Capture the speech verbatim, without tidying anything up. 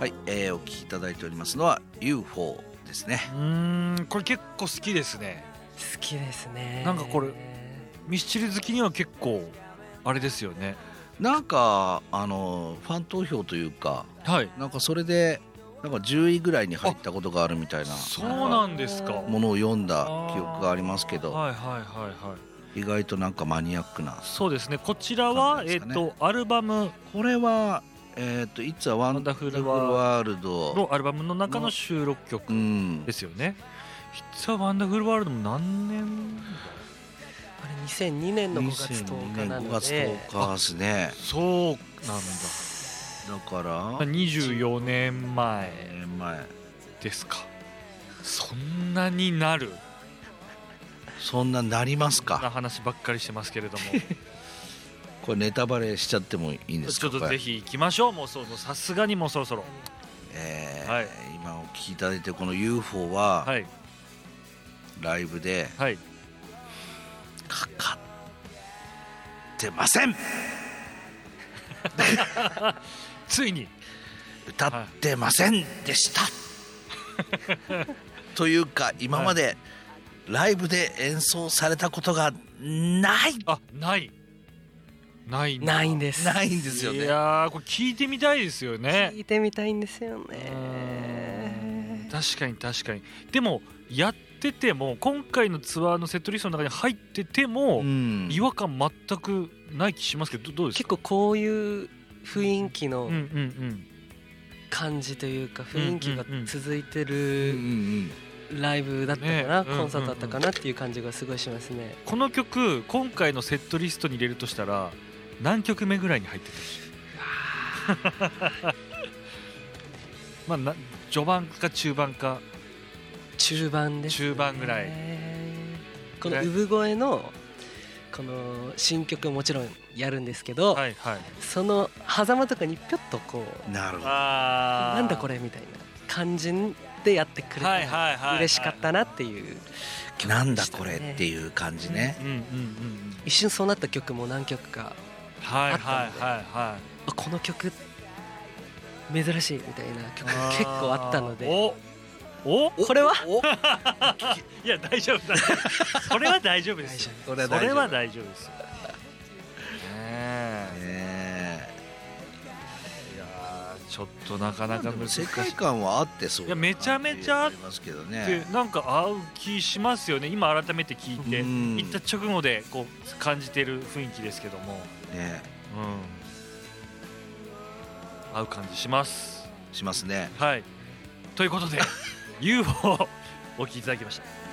はい、えー、お聴きいただいておりますのは ユーフォー ですね。 うーん、これ結構好きですね。 好きですね。 なんかこれミスチル好きには結構あれですよね。 なんかあのファン投票というか、 はい、 なんかそれでなんかじゅういぐらいに入ったことがあるみたいなそうなんですか。 ものを読んだ記憶がありますけど、 はいはいはいはい。 意外となんかマニアックな。 そうですね。こちらは、ね、えっ、ー、とアルバム、 これはえっ、ー、といつはワンダフルワールドのアルバムの中の収録曲ですよね。いつはワンダフルワールドも何年？ あれにせんにねんのごがつとおかなので、 ごがつとおかですね。 そうなんだ。 だからにじゅうよねんまえですか。そんなになる？ そんななりますか。 そんな話ばっかりしてますけれどもこれネタバレしちゃってもいいんですか。 ちょっとぜひ行きましょう。もうそうさすがにもうそろそろ、 えーはい、 今お聞きいただいてこの ユーフォー は、 はい、 ライブではいかかってませんついに歌ってませんでした、はい、というか今までライブで演奏されたことがない。 あ、ないないんないんですないんですよね。 いやー、これ聞いてみたいですよね。 聞いてみたいんですよね。 確かに確かに。でもやってても今回のツアーのセットリストの中に入ってても、うん、違和感全くない気しますけど、どうですか。 結構こういう雰囲気の感じというか雰囲気が続いてるライブだったかな、コンサートだったかなっていう感じがすごいしますね。 この曲今回のセットリストに入れるとしたら何曲目ぐらいに入っててほしいまあな序盤か中盤か。 中盤ですね。 中盤ぐらい。 この産声のこの新曲ももちろんやるんですけど、 はいはい、 その狭間とかにぴょっとこうなるほど、 なんだこれみたいな感じでやってくれて嬉しかったなっていう曲でしたね。 なんだこれっていう感じね、うんうんうんうん、 一瞬そうなった曲も何曲かあったので、はいはいはいはい、この曲珍しいみたいな曲結構あったので、 おおこれはいや大丈夫だそれは大丈夫ですよ。それは大丈夫ですよ。ちょっとなかなか難しい。 世界観はあってそう。 いやめちゃめちゃあってなんか合う気しますよね。今改めて聞いて行った直後でこう感じてる雰囲気ですけどもね、うん、合う感じしますしますね。 はい、ということでユーフォー お聴きいただきました。